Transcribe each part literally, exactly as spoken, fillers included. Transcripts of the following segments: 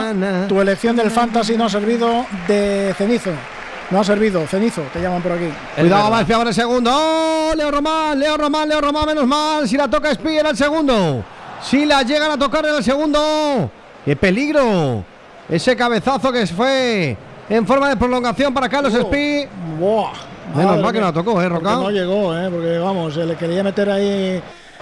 José, tu elección del Fantasy no ha servido de cenizo. No ha servido, cenizo, te llaman por aquí. Cuidado, va a espiar el segundo. ¡Oh! Leo Román, Leo Román, Leo Román, menos mal. Si la toca Espí en el segundo. Si la llegan a tocar en el segundo. ¡Qué peligro! Ese cabezazo que fue en forma de prolongación para Carlos oh, Espí. Buah, menos mal que no la tocó, ¿eh, Roca? No llegó, ¿eh? Porque vamos, se le quería meter ahí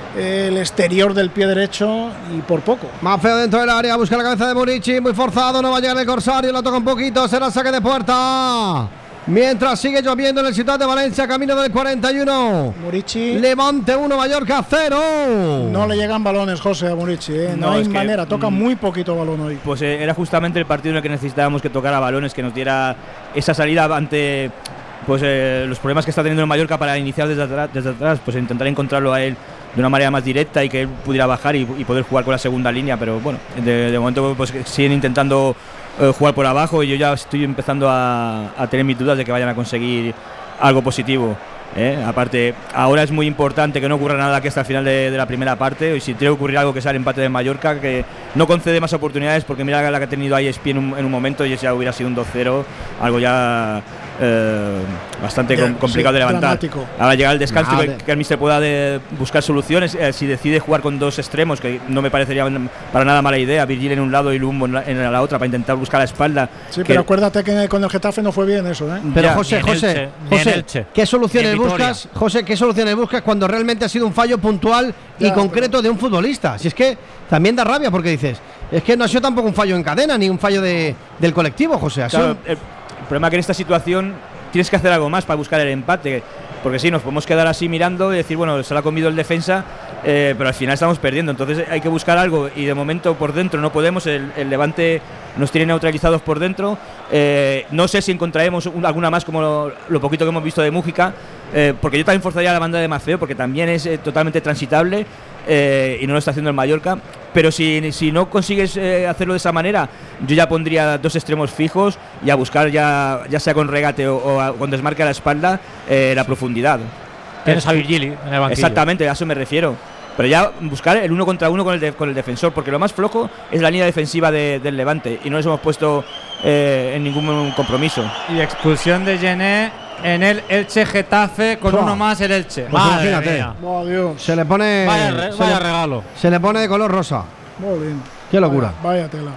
el exterior del pie derecho y por poco. Más feo dentro del área, busca la cabeza de Murici, muy forzado, no va a llegar el Corsario, la toca un poquito, será saque de puerta. Mientras sigue lloviendo en el Ciudad de Valencia, camino del cuarenta y uno. Murici. Levante uno, Mallorca cero. No le llegan balones, José, a Murici, ¿eh? No, no hay manera, toca mm, muy poquito balón hoy. Pues eh, era justamente el partido en el que necesitábamos que tocara balones, que nos diera esa salida ante pues eh, los problemas que está teniendo el Mallorca para iniciar desde atrás, desde atrás, pues intentar encontrarlo a él de una manera más directa y que él pudiera bajar y, y poder jugar con la segunda línea, pero bueno, de, de momento pues siguen intentando eh, jugar por abajo y yo ya estoy empezando a, a tener mis dudas de que vayan a conseguir algo positivo. ¿eh? Aparte, ahora es muy importante que no ocurra nada que hasta el final de, de la primera parte, y si tiene que ocurrir algo que sea el empate de Mallorca, que no concede más oportunidades, porque mira la que ha tenido ahí Espí en un, en un momento y ya hubiera sido un dos cero, algo ya eh, bastante com complicado sí, de levantar. Dramático. Ahora llega el descanso nah, que, que el míster pueda de buscar soluciones, eh, si decide jugar con dos extremos, que no me parecería para nada mala idea, Virgil en un lado y Lumbo en la, en la otra, para intentar buscar la espalda. Sí, pero acuérdate que con el Getafe no fue bien eso, ¿eh? Pero ya, José, José, José, José ¿qué soluciones buscas, José, qué soluciones buscas cuando realmente ha sido un fallo puntual ya, y concreto pero... de un futbolista? Si es que también da rabia porque dices, es que no ha sido tampoco un fallo en cadena ni un fallo de, del colectivo, José. Claro, un... el, el problema es que en esta situación tienes que hacer algo más para buscar el empate, porque sí, nos podemos quedar así mirando y decir, bueno, se lo ha comido el defensa, eh, pero al final estamos perdiendo, entonces hay que buscar algo y de momento por dentro no podemos, el, el Levante nos tiene neutralizados por dentro, eh, no sé si encontraremos un, alguna más como lo, lo poquito que hemos visto de Mújica, eh, porque yo también forzaría la banda de Maceo, porque también es eh, totalmente transitable eh, y no lo está haciendo el Mallorca, pero si, si no consigues eh, hacerlo de esa manera, yo ya pondría dos extremos fijos y a buscar ya, ya sea con regate o, o a, con desmarque a la espalda, eh, la profundidad. Tienes a Virgili en el banquillo. Exactamente, a eso me refiero. Pero ya buscar el uno contra uno con el, de, con el defensor, porque lo más flojo es la línea defensiva de, del Levante y no les hemos puesto eh, en ningún compromiso. Y expulsión de Gené en el Elche Getafe con oh. uno más el Elche. Pues imagínate, oh, Dios. Se le pone vaya, re, se vaya le, regalo. Se le pone de color rosa. Muy bien. Qué locura. Vaya, vaya tela.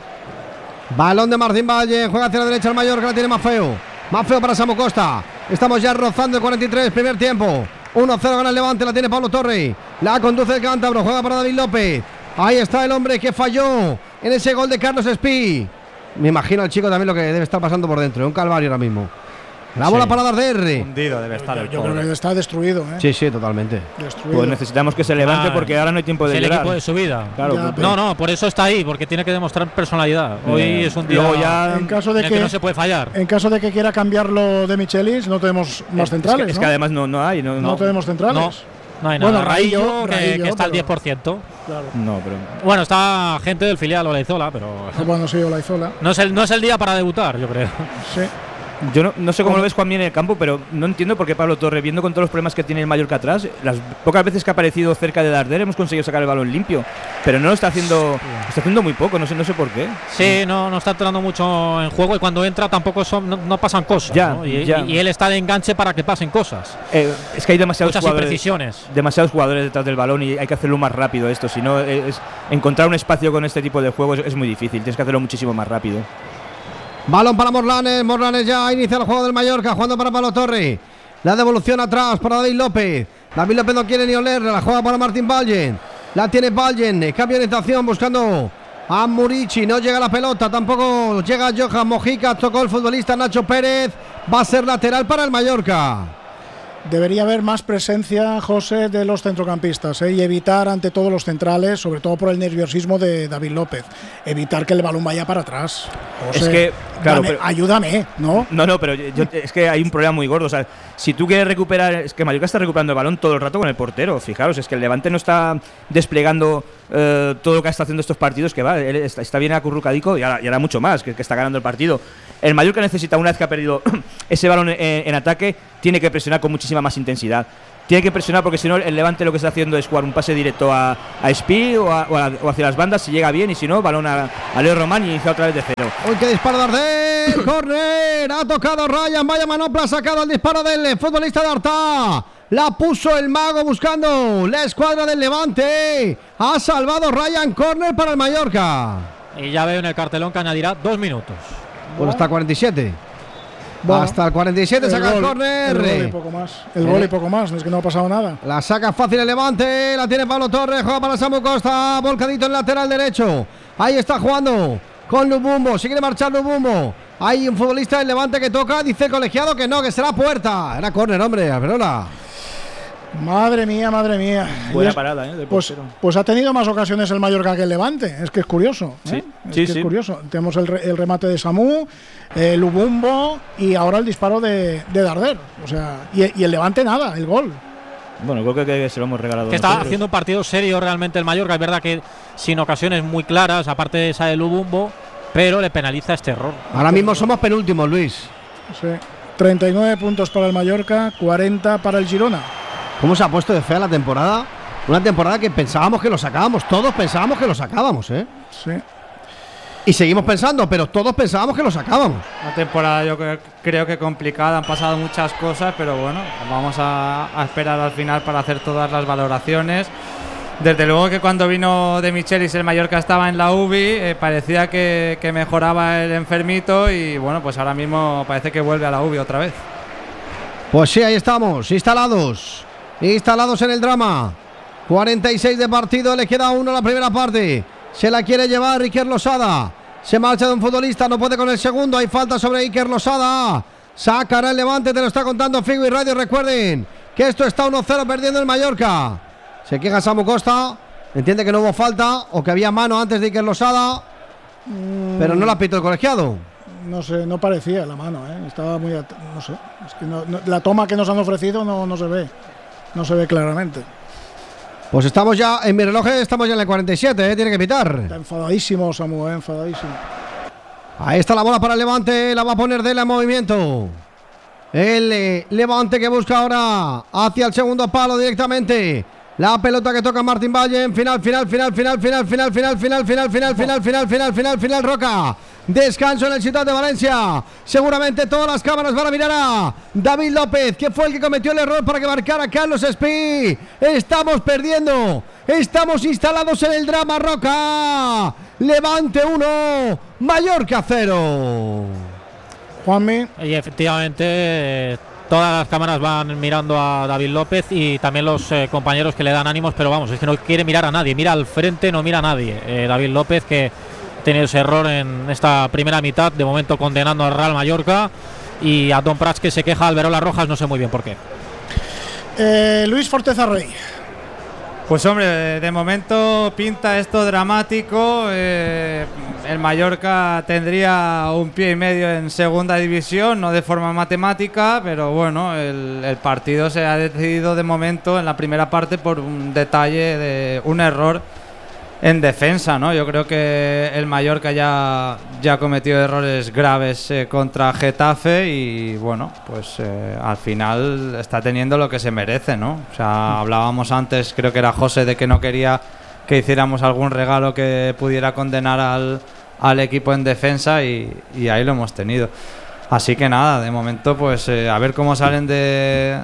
Balón de Martín Valle, juega hacia la derecha el Mallorca, la tiene más feo. Más feo para Samu Costa. Estamos ya rozando el cuarenta y tres, primer tiempo. uno cero gana el Levante, la tiene Pablo Torre. La conduce el Cántabro, juega para David López. Ahí está el hombre que falló en ese gol de Carlos Espí. Me imagino al chico también lo que debe estar pasando por dentro. Un calvario ahora mismo. La bola sí. para Darder. Hundido debe estar el Yo creo que está destruido, ¿eh? Sí, sí, totalmente. Destruido. Pues necesitamos que se levante ah, porque ahora no hay tiempo de es llorar. El equipo de su vida. Claro, ya, no, no, por eso está ahí, porque tiene que demostrar personalidad. Hoy eh, es un día ya en caso de en que, que no se puede fallar. En caso de que quiera cambiarlo de Michelis, no tenemos más es, centrales. Es que, ¿no? es que además no, no hay. No, no, no tenemos centrales. No, no hay nada. Bueno, Raillo, que, Raillo, que está al pero, diez por ciento. Claro. No, pero. Bueno, está gente del filial Olaizola, pero. Bueno, sí, Olaizola. No es el, no es el día para debutar, yo creo. Sí. Yo no, no sé cómo lo ves Juan bien en el campo, pero no entiendo por qué Pablo Torre, viendo con todos los problemas que tiene el Mallorca atrás, las pocas veces que ha aparecido cerca de Darder hemos conseguido sacar el balón limpio, pero no lo está haciendo, lo está haciendo muy poco, no sé, no sé por qué. Sí, no, no está entrando mucho en juego y cuando entra tampoco son, no, no pasan cosas. Ya, ¿no? Y, ya. Y, y él está de enganche para que pasen cosas. Eh, es que hay demasiados Muchas jugadores, imprecisiones. demasiados jugadores detrás del balón y hay que hacerlo más rápido esto, si no es, encontrar un espacio con este tipo de juegos es, es muy difícil, tienes que hacerlo muchísimo más rápido. Balón para Morlanes, Morlanes ya inicia el juego del Mallorca, jugando para Pablo Torre. La devolución atrás para David López. David López no quiere ni oler, la juega para Martín Vallen. La tiene Vallen, cambio de orientación buscando a Murici, no llega la pelota, tampoco llega Johan Mojica, tocó el futbolista Nacho Pérez, va a ser lateral para el Mallorca. Debería haber más presencia, José, de los centrocampistas, ¿eh? Y evitar ante todos los centrales, sobre todo por el nerviosismo de David López, evitar que el balón vaya para atrás. José, es que, claro, dame, pero, ayúdame, ¿no? No, no, pero yo, es que hay un problema muy gordo. O sea, si tú quieres recuperar, es que Mallorca está recuperando el balón todo el rato con el portero. Fijaros, es que el Levante no está desplegando eh, todo lo que está haciendo estos partidos, que va, él está, está bien acurrucadico y ahora, y ahora mucho más, que, que está ganando el partido. El Mallorca necesita, una vez que ha perdido ese balón en, en ataque, tiene que presionar con muchísima más intensidad. Tiene que presionar porque si no el Levante lo que está haciendo es jugar un pase directo a, a Espí o, a, o, a, o hacia las bandas si llega bien, y si no, balón a, a Leo Román y inicia otra vez de cero. Uy, qué disparo de Ardel, córner, ha tocado Ryan, vaya manopla, ha sacado el disparo del futbolista de Artá. La puso el mago buscando la escuadra del Levante. Ha salvado Ryan, córner para el Mallorca. Y ya veo en el cartelón que añadirá dos minutos. Bueno, hasta cuarenta y siete. Bueno, hasta el cuarenta y siete saca el córner. El gol y poco más. El gol y poco más, es que no ha pasado nada. La saca fácil el Levante, la tiene Pablo Torres, juega para Samu Costa, volcadito en lateral derecho. Ahí está jugando con Lubumbo, si quiere marchar Lubumbo. Hay un futbolista del Levante que toca, dice el colegiado que no, que será puerta. Era córner, hombre, Alberola. Madre mía, madre mía. Buena es, parada, ¿eh? Del pues, portero. pues ha tenido más ocasiones el Mallorca que el Levante. Es que es curioso. ¿eh? Sí, es sí, que sí. Es curioso. Tenemos el, re, el remate de Samu, eh, Lubumbo y ahora el disparo de, de Darder. O sea, y, y el Levante nada, el gol. Bueno, creo que, que se lo hemos regalado. Que está nosotros. haciendo un partido serio realmente el Mallorca. Es verdad que sin ocasiones muy claras, aparte de esa de Lubumbo, pero le penaliza este error. Ahora mismo somos penúltimos, Luis. Sí. treinta y nueve puntos para el Mallorca, cuarenta para el Girona. ¿Cómo se ha puesto de fea la temporada? Una temporada que pensábamos que lo sacábamos, todos pensábamos que lo sacábamos, ¿eh? Sí. Y seguimos pensando, pero todos pensábamos que lo sacábamos. Una temporada yo creo, creo que complicada, han pasado muchas cosas, pero bueno, vamos a, a esperar al final para hacer todas las valoraciones. Desde luego que cuando vino De Michelis el Mallorca estaba en la U B I, eh, parecía que, que mejoraba el enfermito y bueno, pues ahora mismo parece que vuelve a la U B I otra vez. Pues sí, ahí estamos, instalados. Instalados en el drama. cuarenta y seis de partido, le queda uno a la primera parte. Se la quiere llevar Iker Losada. Se marcha de un futbolista, no puede con el segundo. Hay falta sobre Iker Losada. Sacará el Levante, te lo está contando Figo y Radio. Recuerden que esto está uno cero perdiendo el Mallorca. Se queja Samu Costa. Entiende que no hubo falta o que había mano antes de Iker Losada. Mm. Pero no la pitó el colegiado. No sé, no parecía la mano, ¿eh? Estaba muy... No sé. Es que no, no, la toma que nos han ofrecido no, no se ve. No se ve claramente. Pues estamos ya, en mi reloj estamos ya en el cuarenta y siete, ¿eh? Tiene que pitar. Está enfadadísimo Samu, ¿eh? Enfadadísimo. Ahí está la bola para el Levante, la va a poner Dela en movimiento. El eh, Levante que busca ahora hacia el segundo palo directamente. La pelota que toca Martín Valle. Final, final, final, final, final, final, final, final, final, final, final, final, final, final, final, Roca. Descanso en el Ciutat de Valencia. Seguramente todas las cámaras van a mirar a David López, que fue el que cometió el error para que marcara Carlos Espí. Estamos perdiendo. Estamos instalados en el drama, Roca. Levante uno, Mallorca cero. Juanmi. Y efectivamente todas las cámaras van mirando a David López y también los eh, compañeros que le dan ánimos, pero vamos, es que no quiere mirar a nadie, mira al frente, no mira a nadie. Eh, David López, que ha tenido ese error en esta primera mitad, de momento condenando al Real Mallorca, y a Don Prats, que se queja, Alberola Rojas, no sé muy bien por qué. Eh, Luis Forteza Rey. Pues hombre, de momento pinta esto dramático. Eh, el Mallorca tendría un pie y medio en segunda división, no de forma matemática, pero bueno, el, el partido se ha decidido de momento en la primera parte por un detalle de un error en defensa, ¿no? Yo creo que el Mallorca ya, ya ha cometido errores graves eh, contra Getafe y bueno, pues eh, al final está teniendo lo que se merece, ¿no? O sea, hablábamos antes, creo que era José, de que no quería que hiciéramos algún regalo que pudiera condenar al, al equipo en defensa y, y ahí lo hemos tenido. Así que nada, de momento pues eh, a ver cómo salen de,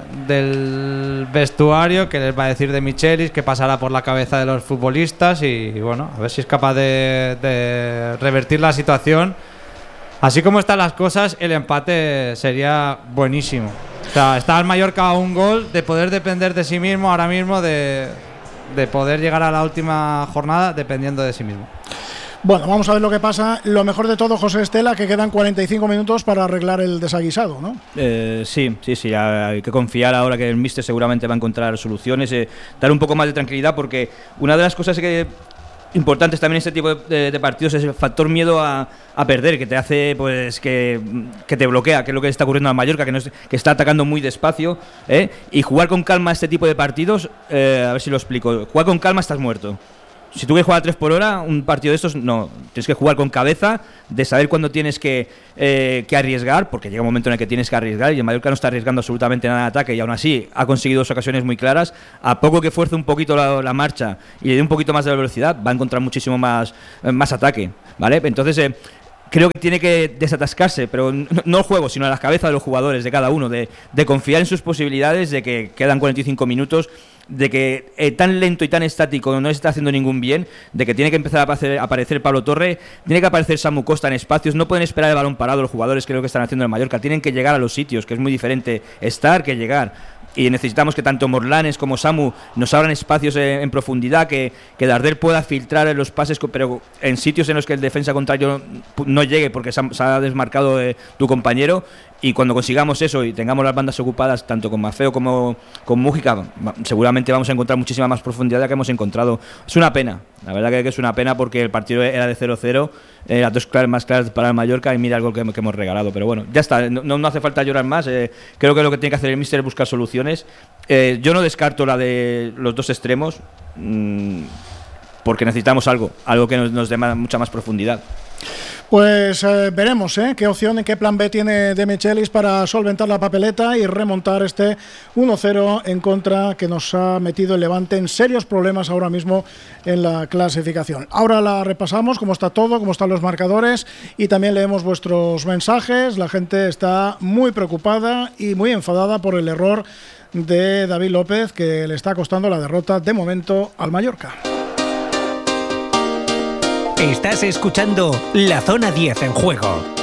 del vestuario, qué les va a decir De Michelis, qué pasará por la cabeza de los futbolistas y, y bueno, a ver si es capaz de, de revertir la situación. Así como están las cosas, el empate sería buenísimo. O sea, está el Mallorca a un gol de poder depender de sí mismo ahora mismo, de, de poder llegar a la última jornada dependiendo de sí mismo. Bueno, vamos a ver lo que pasa. Lo mejor de todo, José Estela, que quedan cuarenta y cinco minutos para arreglar el desaguisado, ¿no? Eh, sí, sí, sí. Hay que confiar ahora que el míster seguramente va a encontrar soluciones, eh, dar un poco más de tranquilidad, porque una de las cosas que importantes también en este tipo de, de partidos es el factor miedo a, a perder, que te hace, pues, que, que te bloquea, que es lo que está ocurriendo a Mallorca, que, no es, que está atacando muy despacio, ¿eh? Y jugar con calma este tipo de partidos, eh, a ver si lo explico. Jugar con calma estás muerto. Si tú quieres jugar a tres por hora, un partido de estos, no. Tienes que jugar con cabeza, de saber cuándo tienes que, eh, que arriesgar, porque llega un momento en el que tienes que arriesgar y el Mallorca no está arriesgando absolutamente nada de ataque y aún así ha conseguido dos ocasiones muy claras. A poco que fuerce un poquito la, la marcha y le dé un poquito más de velocidad, va a encontrar muchísimo más, más ataque, ¿vale? Entonces, eh, creo que tiene que desatascarse, pero no, no el juego, sino a las cabezas de los jugadores, de cada uno, de, de confiar en sus posibilidades, de que quedan cuarenta y cinco minutos, de que eh, tan lento y tan estático no está haciendo ningún bien, de que tiene que empezar a aparecer, a aparecer Pablo Torre, tiene que aparecer Samu Costa en espacios, no pueden esperar el balón parado los jugadores, que es lo que están haciendo en el Mallorca, tienen que llegar a los sitios, que es muy diferente estar que llegar. Y necesitamos que tanto Morlanes como Samu nos abran espacios en, en profundidad, que, que Darder pueda filtrar en los pases, pero en sitios en los que el defensa contrario no llegue porque se ha, se ha desmarcado eh, tu compañero. Y cuando consigamos eso y tengamos las bandas ocupadas, tanto con Maffeo como con Mújica, seguramente vamos a encontrar muchísima más profundidad de la que hemos encontrado. Es una pena, la verdad que es una pena, porque el partido era de cero cero, eh, las dos claras más claras para el Mallorca, y mira el gol que, que hemos regalado. Pero bueno, ya está, no, no hace falta llorar más. Eh, creo que lo que tiene que hacer el míster es buscar soluciones. Eh, yo no descarto la de los dos extremos, mmm, porque necesitamos algo, algo que nos, nos dé más, mucha más profundidad. Pues eh, veremos ¿eh? qué opción y qué plan B tiene De Michelis para solventar la papeleta y remontar este uno cero en contra, que nos ha metido el Levante en serios problemas ahora mismo en la clasificación. Ahora la repasamos, cómo está todo, cómo están los marcadores, y también leemos vuestros mensajes. La gente está muy preocupada y muy enfadada por el error de David López, que le está costando la derrota de momento al Mallorca. Estás escuchando La Zona diez en Juego.